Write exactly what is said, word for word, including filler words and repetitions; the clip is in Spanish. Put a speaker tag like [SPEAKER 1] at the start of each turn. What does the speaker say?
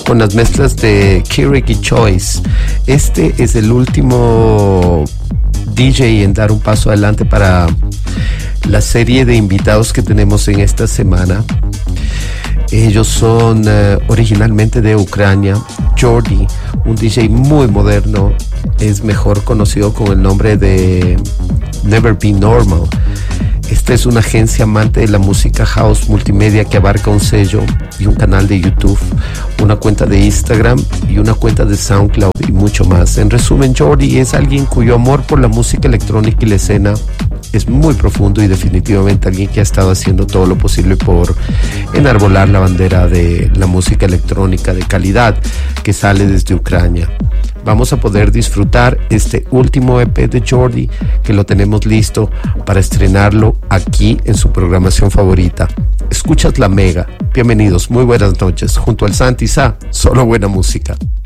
[SPEAKER 1] con las mezclas de Kiriki Choice. Este es el último D J en dar un paso adelante para la serie de invitados que tenemos en esta semana. Ellos son uh, originalmente de Ucrania. Jordi, un D J muy moderno, es mejor conocido con el nombre de Never Be Normal. Esta es una agencia amante de la música house multimedia que abarca un sello y un canal de YouTube, una cuenta de Instagram y una cuenta de SoundCloud y mucho más. En resumen, Jordi es alguien cuyo amor por la música electrónica y la escena es muy profundo y definitivamente alguien que ha estado haciendo todo lo posible por enarbolar la bandera de la música electrónica de calidad que sale desde Ucrania. Vamos a poder disfrutar este último E P de Jordi, que lo tenemos listo para estrenarlo aquí en su programación favorita. Escuchas La Mega. Bienvenidos, muy buenas noches. Junto al Santi Sa, solo buena música.